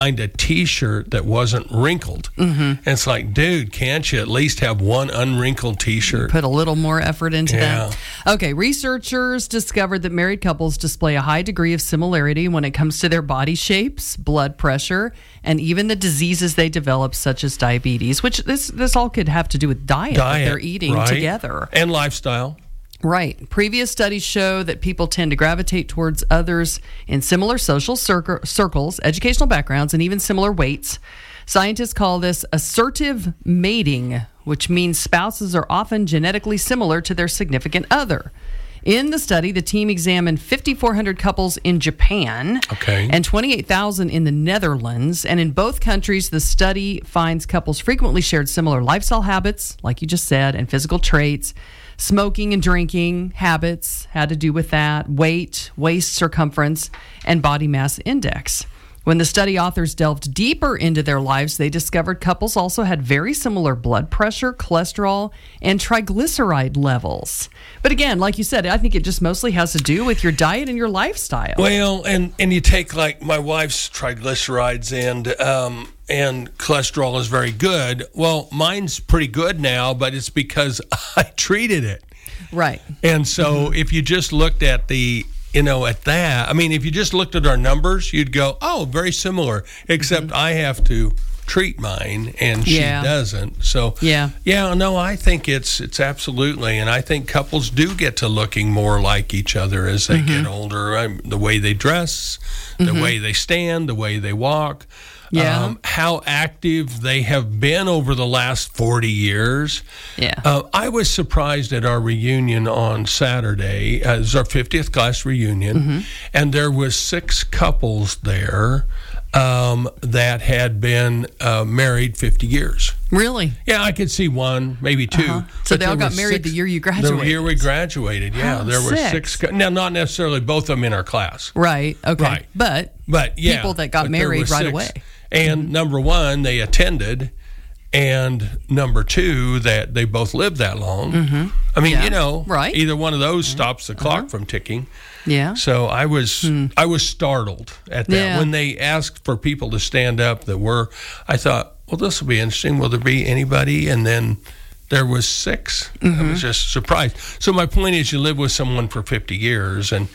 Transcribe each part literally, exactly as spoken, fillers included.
find a T-shirt that wasn't wrinkled. Mm-hmm. And it's like, dude, can't you at least have one unwrinkled T-shirt? Put a little more effort into Yeah. that. Okay, researchers discovered that married couples display a high degree of similarity when it comes to their body shapes, blood pressure, and even the diseases they develop, such as diabetes, which this this all could have to do with diet, Diet, that they're eating right. together. And lifestyle. Right. Previous studies show that people tend to gravitate towards others in similar social cir- circles, educational backgrounds, and even similar weights. Scientists call this assertive mating, which means spouses are often genetically similar to their significant other. In the study, the team examined five thousand four hundred couples in Japan Okay. and twenty-eight thousand in the Netherlands. And in both countries, the study finds couples frequently shared similar lifestyle habits, like you just said, and physical traits. Smoking and drinking habits had to do with that, weight, waist circumference, and body mass index. When the study authors delved deeper into their lives, they discovered couples also had very similar blood pressure, cholesterol, and triglyceride levels. But again, like you said, I think it just mostly has to do with your diet and your lifestyle. Well, and, and you take like my wife's triglycerides and um, and cholesterol is very good. Well, mine's pretty good now, but it's because I treated it. Right. And so mm-hmm. if you just looked at the, you know, at that, I mean, if you just looked at our numbers, you'd go, oh, very similar, except mm-hmm. I have to treat mine and she Yeah. doesn't. So, Yeah. yeah, no, I think it's it's absolutely, and I think couples do get to looking more like each other as they Mm-hmm. get older. I, the way they dress, the Mm-hmm. way they stand, the way they walk. Yeah. Um, how active they have been over the last forty years. Yeah. Uh, I was surprised at our reunion on Saturday. Uh, it was our fiftieth class reunion, Mm-hmm. and there was six couples there um, that had been uh, married fifty years. Really? Yeah, I could see one, maybe two. Uh-huh. So but they all there got were married six- the year you The graduated. year we graduated, yeah. Oh, there were six. six. co- Now, not necessarily both of them in our class. Right. Okay. Right. But But yeah, people that got but there married were right six. away. And Mm-hmm. number one, they attended, and number two, that they both lived that long. Mm-hmm. I mean, Yeah. you know, Right. either one of those stops the clock from ticking. Yeah. So I was I was startled at that Yeah. when they asked for people to stand up that were. I thought, well, this will be interesting. Will there be anybody? And then there was six. Mm-hmm. I was just surprised. So my point is, you live with someone for fifty years, and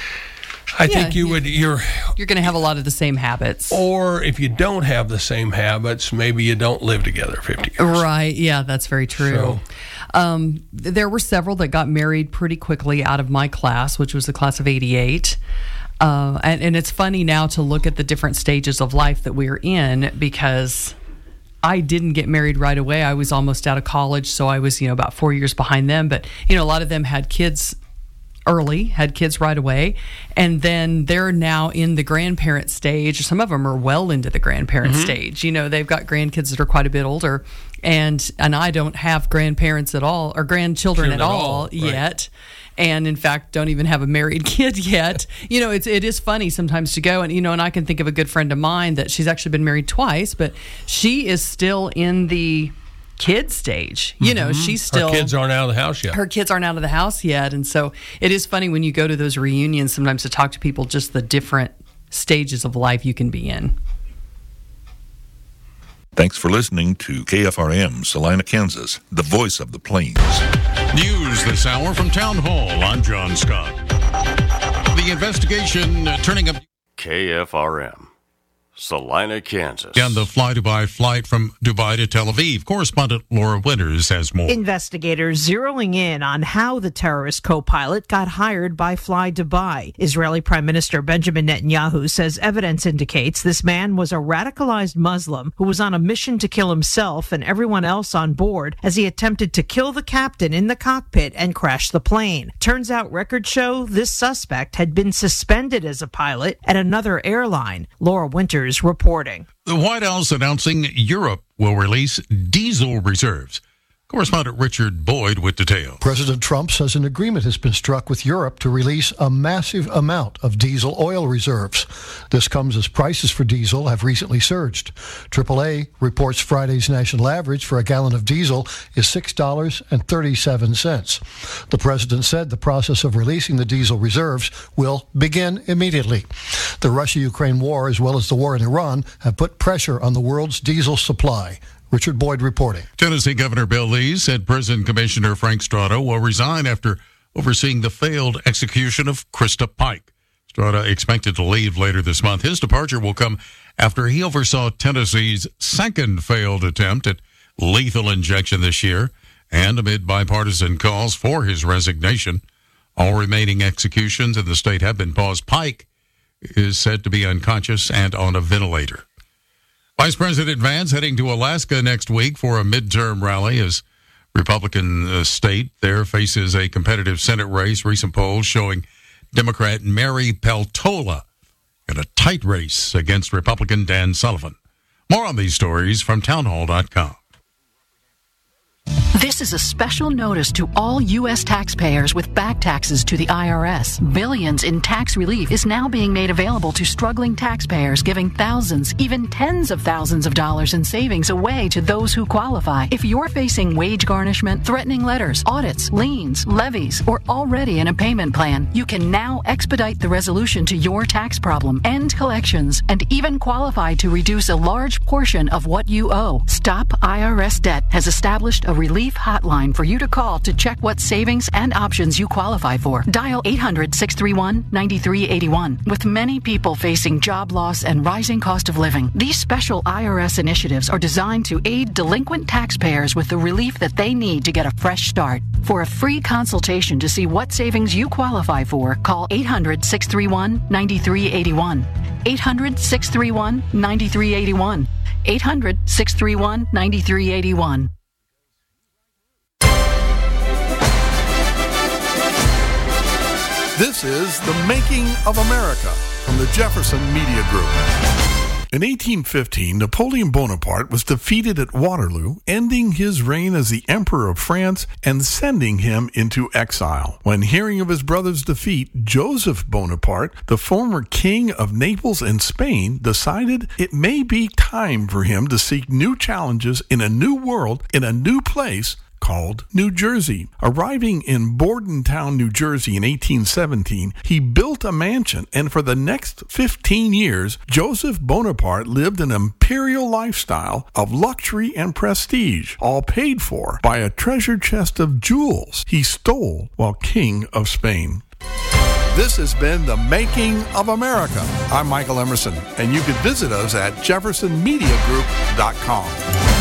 I Yeah, think you you- would. You're You're going to have a lot of the same habits. or if you don't have the same habits, maybe you don't live together fifty years. Right. Yeah, that's very true. So- Um, th- there were several that got married pretty quickly out of my class, which was the class of eighty-eight. Uh, and, and it's funny now to look at the different stages of life that we're in, because I didn't get married right away. I was almost out of college, so I was, you know, about four years behind them. But, you know, a lot of them had kids early, had kids right away, and then they're now in the grandparent stage. Some of them are well into the grandparent Mm-hmm. stage. You know, they've got grandkids that are quite a bit older, and and I don't have grandparents at all, or grandchildren at Children at all, all, right. yet. And in fact, don't even have a married kid yet. You know, it's it is funny sometimes to go and, you know, and I can think of a good friend of mine that she's actually been married twice, but she is still in the kid stage. You know, she's still Our kids aren't out of the house yet. her kids aren't out of the house yet. And so it is funny when you go to those reunions sometimes to talk to people, just the different stages of life you can be in. Thanks for listening to K F R M, Salina, Kansas, the voice of the plains. News this hour from Town Hall. I'm John Scott. The investigation uh, turning up K F R M, Salina, Kansas. on the Fly Dubai flight from Dubai to Tel Aviv. Correspondent Laura Winters has more. Investigators zeroing in on how the terrorist co-pilot got hired by Fly Dubai. Israeli Prime Minister Benjamin Netanyahu says evidence indicates this man was a radicalized Muslim who was on a mission to kill himself and everyone else on board as he attempted to kill the captain in the cockpit and crash the plane. Turns out records show this suspect had been suspended as a pilot at another airline. Laura Winters reporting. The White House announcing Europe will release diesel reserves. Correspondent Richard Boyd with details. President Trump says an agreement has been struck with Europe to release a massive amount of diesel oil reserves. This comes as prices for diesel have recently surged. triple A reports Friday's national average for a gallon of diesel is six dollars and thirty-seven cents. The president said the process of releasing the diesel reserves will begin immediately. The Russia-Ukraine war, as well as the war in Iran, have put pressure on the world's diesel supply. Richard Boyd reporting. Tennessee Governor Bill Lee said Prison Commissioner Frank Strada will resign after overseeing the failed execution of Krista Pike. Strada expected to leave later this month. His departure will come after he oversaw Tennessee's second failed attempt at lethal injection this year and amid bipartisan calls for his resignation. All remaining executions in the state have been paused. Pike is said to be unconscious and on a ventilator. Vice President Vance heading to Alaska next week for a midterm rally as Republican uh, state there faces a competitive Senate race. Recent polls showing Democrat Mary Peltola in a tight race against Republican Dan Sullivan. More on these stories from townhall dot com. This is a special notice to all U S taxpayers with back taxes to the I R S. Billions in tax relief is now being made available to struggling taxpayers, giving thousands, even tens of thousands of dollars in savings away to those who qualify. If you're facing wage garnishment, threatening letters, audits, liens, levies, or already in a payment plan, you can now expedite the resolution to your tax problem, end collections, and even qualify to reduce a large portion of what you owe. Stop I R S Debt has established a relief hotline for you to call to check what savings and options you qualify for. Dial eight hundred, six three one, nine three eight one. With many people facing job loss and rising cost of living, these special I R S initiatives are designed to aid delinquent taxpayers with the relief that they need to get a fresh start. For a free consultation to see what savings you qualify for, call eight hundred, six three one, nine three eight one. eight hundred, six three one, nine three eight one. eight hundred, six three one, nine three eight one. This is The Making of America from the Jefferson Media Group. In eighteen fifteen, Napoleon Bonaparte was defeated at Waterloo, ending his reign as the Emperor of France and sending him into exile. When hearing of his brother's defeat, Joseph Bonaparte, the former king of Naples and Spain, decided it may be time for him to seek new challenges in a new world, in a new place, called New Jersey. Arriving in Bordentown, New Jersey in eighteen seventeen, he built a mansion, and for the next fifteen years, Joseph Bonaparte lived an imperial lifestyle of luxury and prestige, all paid for by a treasure chest of jewels he stole while king of Spain. This has been The Making of America. I'm Michael Emerson, and you can visit us at jefferson media group dot com.